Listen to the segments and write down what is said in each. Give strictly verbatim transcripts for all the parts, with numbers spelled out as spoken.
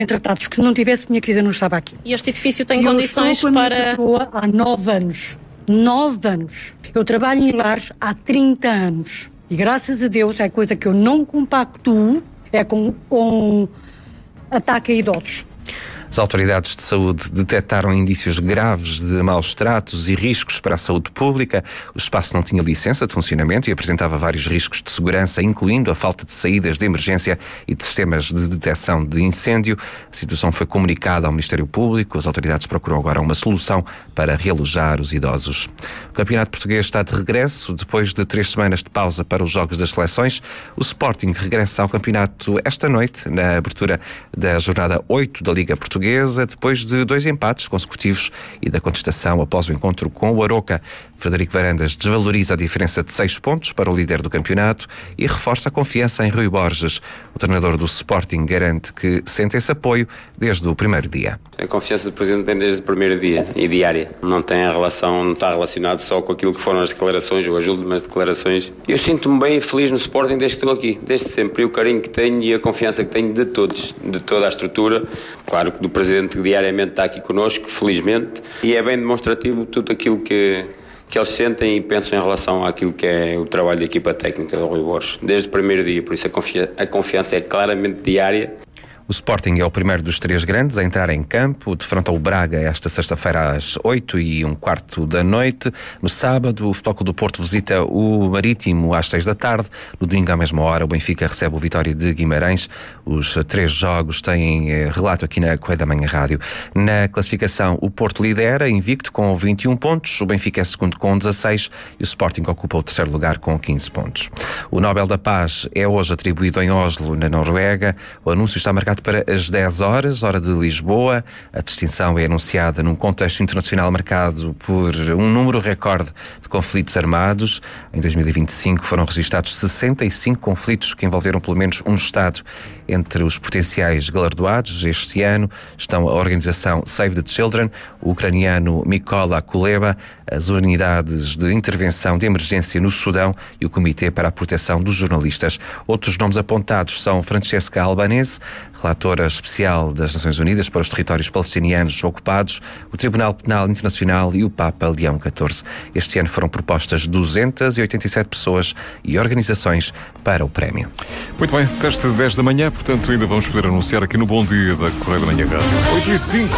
tratados, que se não tivesse, minha querida não estava aqui. E este edifício tem e condições eu para... Pessoa há nove anos. Nove anos. Eu trabalho em lares há trinta anos. E graças a Deus, é coisa que eu não compactuo, é com, com ataque a idosos. As autoridades de saúde detectaram indícios graves de maus tratos e riscos para a saúde pública. O espaço não tinha licença de funcionamento e apresentava vários riscos de segurança, incluindo a falta de saídas de emergência e de sistemas de detecção de incêndio. A situação foi comunicada ao Ministério Público. As autoridades procuram agora uma solução para realojar os idosos. O Campeonato Português está de regresso. Depois de três semanas de pausa para os jogos das seleções, o Sporting regressa ao campeonato esta noite, na abertura da jornada oito da Liga Portuguesa, depois de dois empates consecutivos e da contestação após o encontro com o Aroca. Frederico Varandas desvaloriza a diferença de seis pontos para o líder do campeonato e reforça a confiança em Rui Borges. O treinador do Sporting garante que sente esse apoio desde o primeiro dia. A confiança do Presidente vem desde o primeiro dia e diária. Não tem a relação, não está relacionado só com aquilo que foram as declarações ou as últimas declarações. Eu sinto-me bem e feliz no Sporting desde que estou aqui, desde sempre. E o carinho que tenho e a confiança que tenho de todos, de toda a estrutura. Claro que do Presidente que diariamente está aqui connosco, felizmente. E é bem demonstrativo tudo aquilo que... que eles sentem e pensam em relação àquilo que é o trabalho da equipa técnica do Rui Borges, desde o primeiro dia, por isso a, confia- a confiança é claramente diária. O Sporting é o primeiro dos três grandes a entrar em campo. Defronta o Braga esta sexta-feira às oito e um quarto da noite. No sábado, o Futebol Clube do Porto visita o Marítimo às seis da tarde. No domingo, à mesma hora, o Benfica recebe o Vitória de Guimarães. Os três jogos têm eh, relato aqui na Correia da Manhã Rádio. Na classificação, o Porto lidera, invicto, com vinte e um pontos. O Benfica é segundo com dezasseis e o Sporting ocupa o terceiro lugar com quinze pontos. O Nobel da Paz é hoje atribuído em Oslo, na Noruega. O anúncio está marcado para as dez horas, hora de Lisboa. A distinção é anunciada num contexto internacional marcado por um número recorde de conflitos armados. Em dois mil e vinte e cinco foram registados sessenta e cinco conflitos que envolveram pelo menos um Estado. Entre os potenciais galardoados este ano estão a organização Save the Children, o ucraniano Mykola Kuleba, as unidades de intervenção de emergência no Sudão e o Comitê para a Proteção dos Jornalistas. Outros nomes apontados são Francesca Albanese, relatora especial das Nações Unidas para os territórios palestinianos ocupados, o Tribunal Penal Internacional e o Papa Leão catorze. Este ano foram propostas duzentas e oitenta e sete pessoas e organizações para o prémio. Muito bem, disseste dez da manhã, portanto ainda vamos poder anunciar aqui no Bom Dia da Correia da Manhã Rádio. oito e cinco.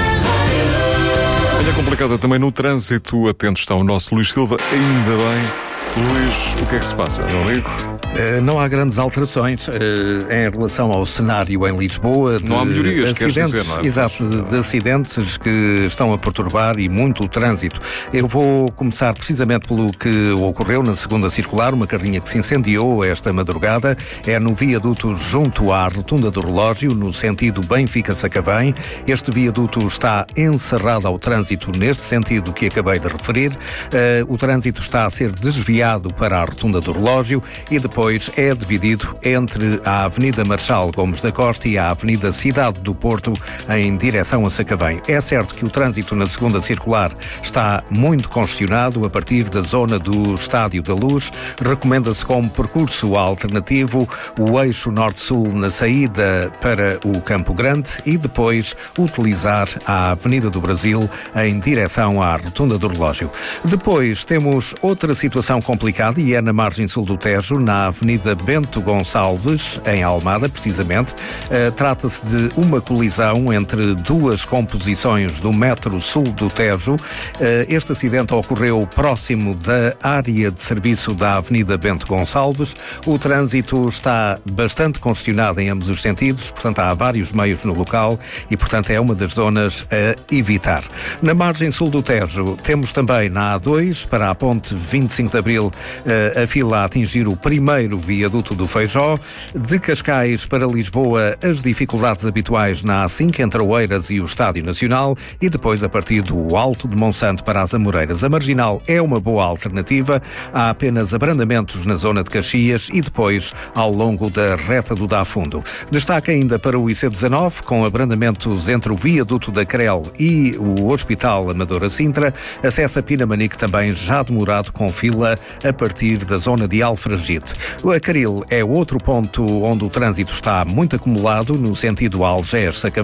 Manhã complicada também no trânsito. Atento está o nosso Luís Silva. Ainda bem. Luís, o que é que se passa, meu amigo? Uh, não há grandes alterações uh, em relação ao cenário em Lisboa. Não há melhorias, queres dizer, não é? Exato, de, de acidentes que estão a perturbar e muito o trânsito. Eu vou começar precisamente pelo que ocorreu na segunda circular, uma carrinha que se incendiou esta madrugada. É no viaduto junto à Rotunda do Relógio, no sentido Benfica-Sacavém. Este viaduto está encerrado ao trânsito neste sentido que acabei de referir. Uh, o trânsito está a ser desviado para a Rotunda do Relógio e depois é dividido entre a Avenida Marechal Gomes da Costa e a Avenida Cidade do Porto em direção a Sacavém. É certo que o trânsito na segunda circular está muito congestionado a partir da zona do Estádio da Luz. Recomenda-se como percurso alternativo o eixo norte-sul na saída para o Campo Grande e depois utilizar a Avenida do Brasil em direção à Rotunda do Relógio. Depois temos outra situação complicada e é na margem sul do Tejo, na Avenida Bento Gonçalves, em Almada, precisamente. Uh, trata-se de uma colisão entre duas composições do metro sul do Tejo. Uh, este acidente ocorreu próximo da área de serviço da Avenida Bento Gonçalves. O trânsito está bastante congestionado em ambos os sentidos, portanto há vários meios no local e, portanto, é uma das zonas a evitar. Na margem sul do Tejo temos também na A dois, para a ponte vinte e cinco de Abril, uh, a fila a atingir o primeiro viaduto do Feijó. De Cascais para Lisboa, as dificuldades habituais na A cinco entre Oeiras e o Estádio Nacional e depois a partir do Alto de Monsanto para as Amoreiras. A Marginal é uma boa alternativa. Há apenas abrandamentos na zona de Caxias e depois ao longo da reta do Dá Fundo. Destaque ainda para o I C dezanove, com abrandamentos entre o viaduto da Crel e o Hospital Amadora Sintra. Acesso a Pinamanique também já demorado com fila a partir da zona de Alfragide. A Caril é outro ponto onde o trânsito está muito acumulado, no sentido Algés-Sacavém.